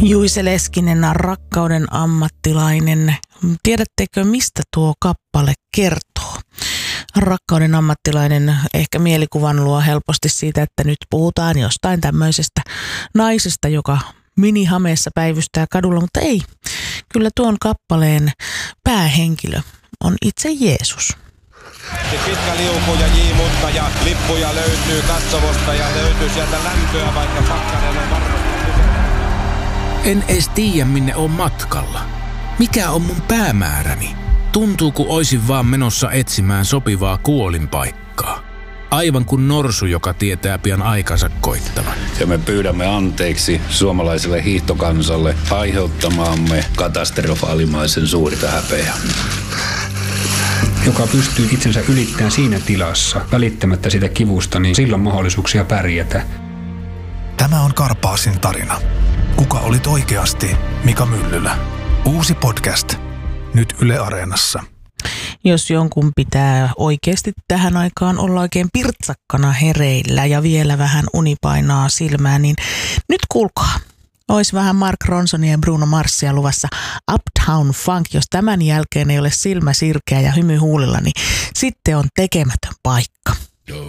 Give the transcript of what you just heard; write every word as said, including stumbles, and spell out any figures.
Juise Leskinen, Rakkauden ammattilainen. Tiedättekö, mistä tuo kappale kertoo? Rakkauden ammattilainen ehkä mielikuvan luo helposti siitä, että nyt puhutaan jostain tämmöisestä naisesta, joka minihameessa päivystää kadulla, mutta ei. Kyllä tuon kappaleen päähenkilö on itse Jeesus. Pitkä liuku ja jiimutta ja lippuja löytyy katsomosta ja löytyy sieltä lämpöä, vaikka pakkanen on varmasti. En edes tiedä, minne on matkalla. Mikä on mun päämääräni? Tuntuu, kun oisin vaan menossa etsimään sopivaa kuolinpaikkaa. Aivan kuin norsu, joka tietää pian aikansa koittavan. Ja me pyydämme anteeksi suomalaiselle hiihtokansalle aiheuttamaamme katastrofaalimaisen suurta häpeää. Joka pystyy itsensä ylittämään siinä tilassa, välittämättä sitä kivusta, niin silloin mahdollisuuksia pärjätä. Tämä on Karpaasin tarina. Kuka olit oikeasti Mika Myllylä? Uusi podcast. Nyt Yle Areenassa. Jos jonkun pitää oikeasti tähän aikaan olla oikein pirtsakkana hereillä ja vielä vähän uni painaa silmään, niin nyt kuulkaa. Ois vähän Mark Ronsonia ja Bruno Marsia luvassa Uptown Funk. Jos tämän jälkeen ei ole silmä sirkeä ja hymy huulilla, niin sitten on tekemätön paikka.